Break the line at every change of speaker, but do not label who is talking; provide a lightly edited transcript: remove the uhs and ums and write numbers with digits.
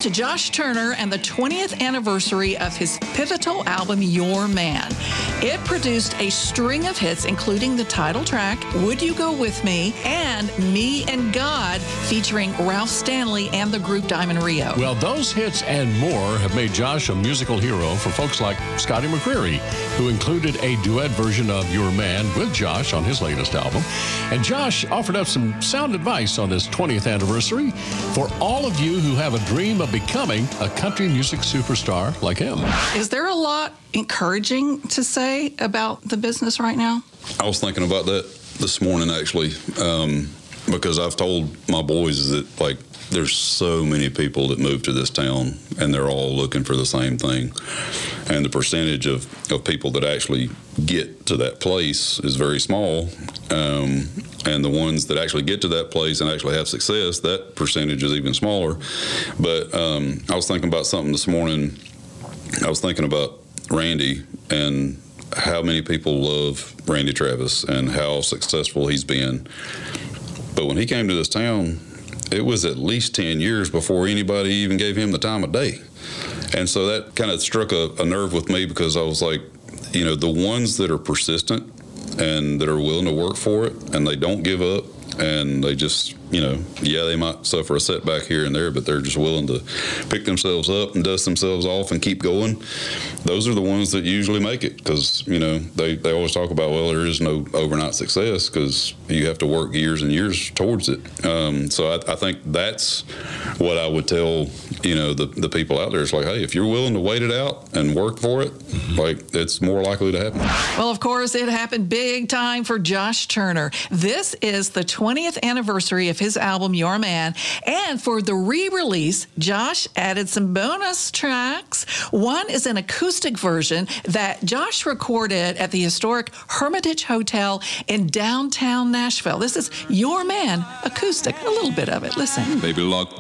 to Josh Turner and the 20th anniversary of his pivotal album, Your Man. It produced a string of hits, including the title track, Would You Go With Me, and Me and God, featuring Ralph Stanley and the group Diamond Rio.
Well, those hits and more have made Josh a musical hero for folks like Scotty McCreery, who included a duet version of Your Man with Josh on his latest album. And Josh offered up some sound advice on this 20th anniversary for all of you who have a dream of becoming a country music superstar like him.
Is there a lot encouraging to say about the business right now?
I was thinking about that this morning, actually, because I've told my boys that, like, there's so many people that move to this town, and they're all looking for the same thing. And the percentage of people that actually get to that place is very small. And the ones that actually get to that place and actually have success, that percentage is even smaller. But I was thinking about something this morning. I was thinking about Randy and how many people love Randy Travis and how successful he's been. But when he came to this town, it was at least 10 years before anybody even gave him the time of day. And so that kind of struck a nerve with me, because I was like, you know, the ones that are persistent and that are willing to work for it and they don't give up, and they just, you know, yeah, they might suffer a setback here and there, but they're just willing to pick themselves up and dust themselves off and keep going. Those are the ones that usually make it, because, you know, they always talk about, well, there is no overnight success because you have to work years and years towards it. So I think that's what I would tell, you know, the people out there. It's like, hey, if you're willing to wait it out and work for it, like, it's more likely to happen.
Well, of course, it happened big time for Josh Turner. This is the 20th anniversary of his album, Your Man. And for the re-release, Josh added some bonus tracks. One is an acoustic version that Josh recorded at the historic Hermitage Hotel in downtown Nashville. This is Your Man acoustic. A little bit of it. Listen.
Baby, lock